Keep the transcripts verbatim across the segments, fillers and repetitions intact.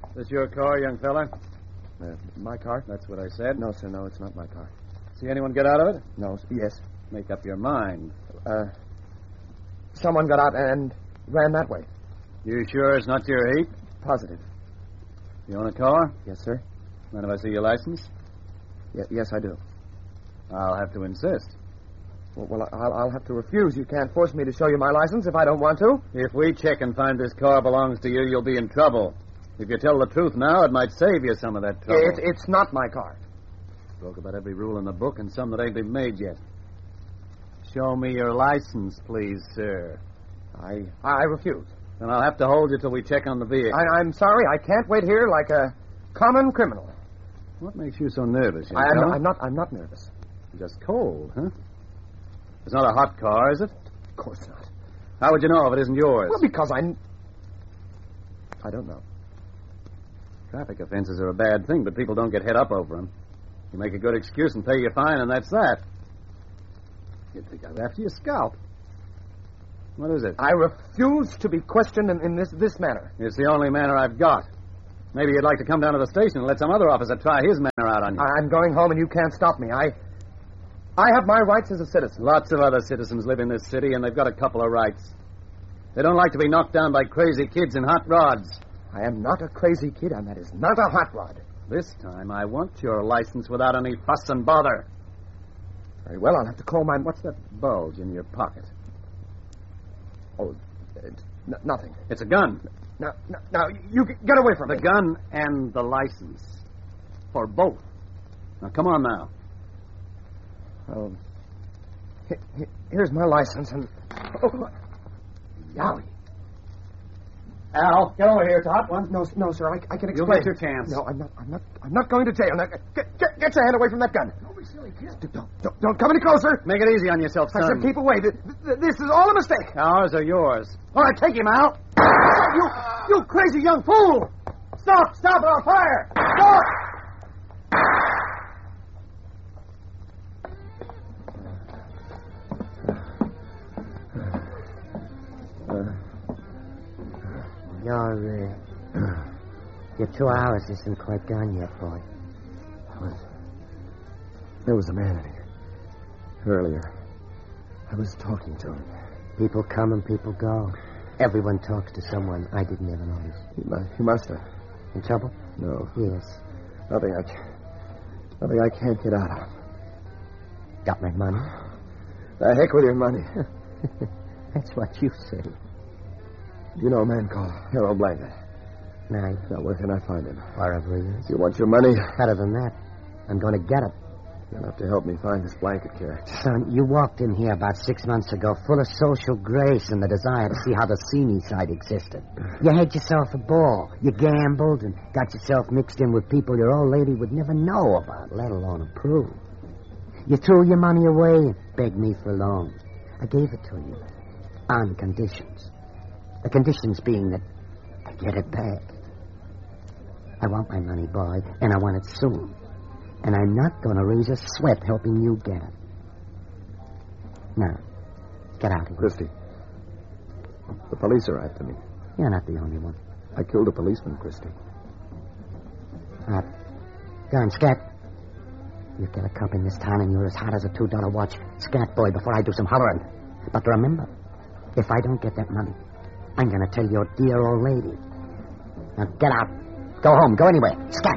This your car, young fella? Uh, my car? That's what I said. No, sir, no, it's not my car. See anyone get out of it? No, yes. Make up your mind. Uh, someone got out and ran that way. You sure it's not your heap? Positive. You own a car? Yes, sir. Mind if I see your license? Y- yes, I do. I'll have to insist. Well, well I'll, I'll have to refuse. You can't force me to show you my license if I don't want to. If we check and find this car belongs to you, you'll be in trouble. If you tell the truth now, it might save you some of that trouble. It, it's not my car. Spoke about every rule in the book and some that ain't been made yet. Show me your license, please, sir. I I refuse. Then I'll have to hold you till we check on the vehicle. I, I'm sorry. I can't wait here like a common criminal. What makes you so nervous, young I, I'm, fella? not, I'm not. I'm not nervous. Just cold, huh? It's not a hot car, is it? Of course not. How would you know if it isn't yours? Well, because I. I don't know. Traffic offenses are a bad thing, but people don't get head up over them. You make a good excuse and pay your fine, and that's that. You'd think I was after your scalp. What is it? I refuse to be questioned in, in this this manner. It's the only manner I've got. Maybe you'd like to come down to the station and let some other officer try his manner out on you. I'm going home, and you can't stop me. I, I have my rights as a citizen. Lots of other citizens live in this city, and they've got a couple of rights. They don't like to be knocked down by crazy kids in hot rods. I am not a crazy kid, and that is not a hot rod. This time, I want your license without any fuss and bother. Very well, I'll have to call my... What's that bulge in your pocket? Oh, it's n- nothing. It's a gun. Now, now, now, you g- get away from The me. gun and the license. For both. Now, come on now. Oh, he- he- here's my license, and... Oh, yowie. Al, get over here. It's a hot one. No, no, sir, I, I can explain. You'll get your chance. No, I'm not, I'm not, I'm not going to jail. Now, get, get, get your hand away from that gun. Don't be silly, kid. Don't, don't, don't come any closer. Make it easy on yourself, son. I said keep away. Th- th- This is all a mistake. Ours are yours. All right, take him out. You, you crazy young fool. Stop, stop, or I'll fire. Stop. Your, uh, your two hours isn't quite gone yet, boy. I was, there was a man in here earlier. I was talking to him. People come and people go. Everyone talks to someone. I didn't ever notice. He, mu- he must have. In trouble? No, Yes. nothing I, ca- nothing I can't get out of. Got my money? The heck with your money. That's what you say. You know a man called Harold Blanket. Now, Now, where can I find him? wherever he is. If you want your money, Better than that. I'm going to get it. you'll have to help me find this Blanket character. Son, you walked in here about six months ago full of social grace and the desire to see how the seamy side existed. You had yourself a ball. You gambled and got yourself mixed in with people your old lady would never know about, let alone approve. You threw your money away and begged me for a loan. I gave it to you on conditions. The conditions being that I get it back. I want my money, boy, and I want it soon. And I'm not going to raise a sweat helping you get it. Now, get out of here. Christy, the police are after me. You're not the only one. I killed a policeman, Christy. Uh, go on, Scat. You get a cup in this town and you're as hot as a two dollar watch. Scat, boy, before I do some hollering. But remember, if I don't get that money, I'm going to tell your dear old lady. Now, get out. Go home. Go anywhere. Scat.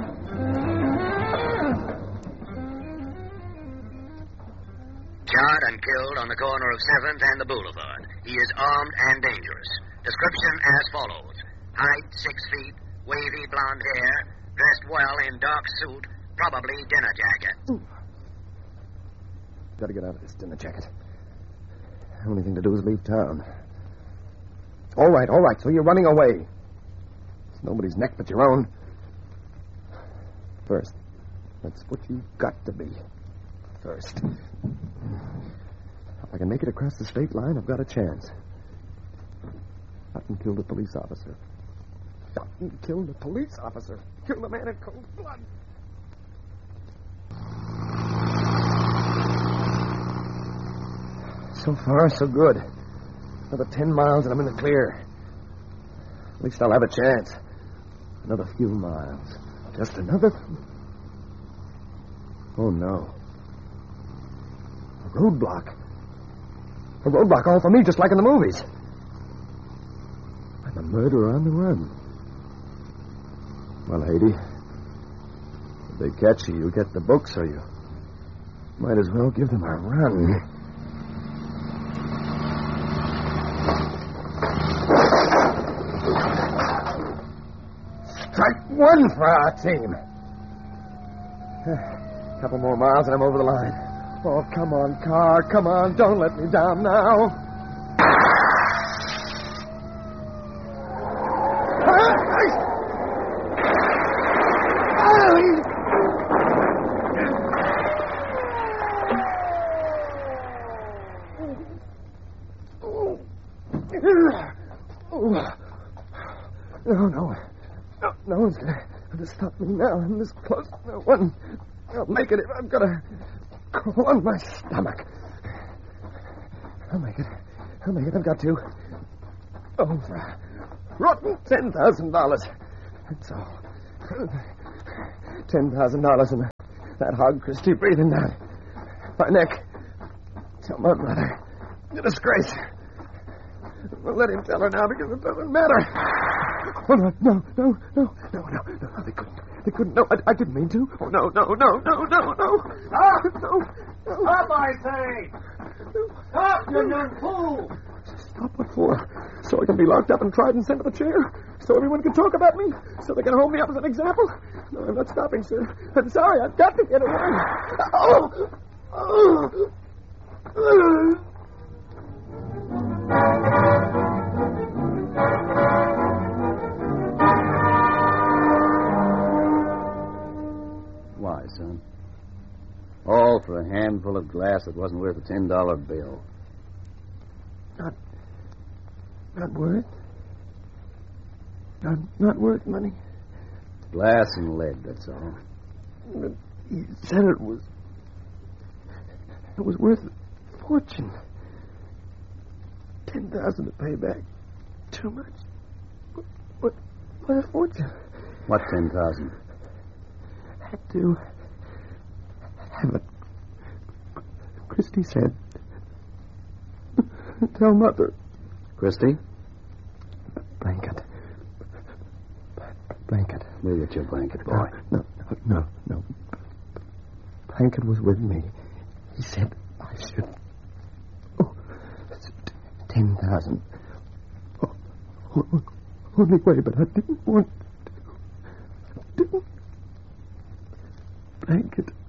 Shot and killed on the corner of seventh and the Boulevard. He is armed and dangerous. Description as follows. Height, six feet, wavy blonde hair, dressed well in dark suit, probably dinner jacket. Got to get out of this dinner jacket. The only thing to do is leave town. All right, all right, so you're running away. It's nobody's neck but your own. First, that's what you've got to be. First. If I can make it across the state line, I've got a chance. Shot and killed a police officer. Shot and killed a police officer. Killed a man in cold blood. So far, so good. Another ten miles and I'm in the clear. At least I'll have a chance. Another few miles. Just another... Oh, no. A roadblock. A roadblock all for me, just like in the movies. I'm a murderer on the run. Well, Hady, if they catch you, you get the book, so you might as well give them a run. Strike one for our team. A couple more miles and I'm over the line. Oh, come on, car. Come on. Don't let me down now. No, no. No, no one's gonna, gonna stop me now. I'm this close. No one. I'll make it if I've got a crawl on my stomach. I'll make it. I'll make it. I've got to. Oh, for a rotten ten thousand dollars. That's all. Ten thousand dollars and that hog Christie breathing down my neck. Tell my brother. A disgrace. We'll let him tell her now because it doesn't matter. Oh, no, no, no, no, no, no, no, they couldn't. They couldn't. No, I, I didn't mean to. Oh, no, no, no, no, no, no. Stop! No, no. Stop, I say! Stop, you young fool! Stop what for? So I can be locked up and tried and sent to the chair? So everyone can talk about me? So they can hold me up as an example? No, I'm not stopping, sir. I'm sorry. I've got to get away. Oh! Oh! Oh! Why, son? All for a handful of glass that wasn't worth a ten dollar bill. Not... Not worth? Not, not worth money? Glass and lead, that's all. But he said it was... It was worth a fortune. Ten thousand to pay back. Too much. What? What? What a fortune. What ten thousand? Had to have it. Christie said. Tell Mother. Christie? Blanket. Blanket. We'll get your blanket, boy. No, no, no, no. Blanket was with me. He said I should. Oh, it's ten thousand. Oh, oh, only way, but I didn't want to. I didn't. Blanket.